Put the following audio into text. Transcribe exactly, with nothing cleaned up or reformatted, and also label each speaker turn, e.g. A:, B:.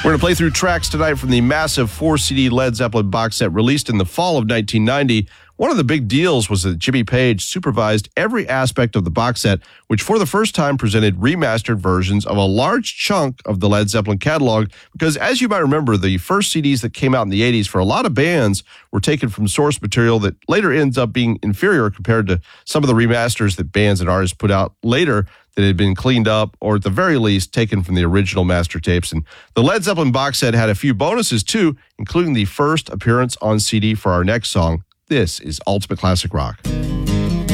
A: We're going to play through tracks tonight from the massive four-C D Led Zeppelin box set released in the fall of nineteen ninety. One of the big deals was that Jimmy Page supervised every aspect of the box set, which for the first time presented remastered versions of a large chunk of the Led Zeppelin catalog, because as you might remember, the first C Ds that came out in the eighties for a lot of bands were taken from source material that later ends up being inferior compared to some of the remasters that bands and artists put out later that had been cleaned up, or at the very least, taken from the original master tapes. And the Led Zeppelin box set had a few bonuses too, including the first appearance on C D for our next song. This is Ultimate Classic Rock.